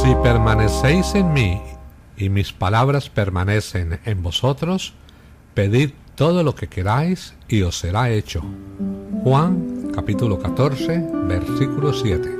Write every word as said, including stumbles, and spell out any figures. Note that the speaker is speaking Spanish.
Si permanecéis en mí y mis palabras permanecen en vosotros, pedid todo lo que queráis y os será hecho. Juan capítulo catorce, versículo siete.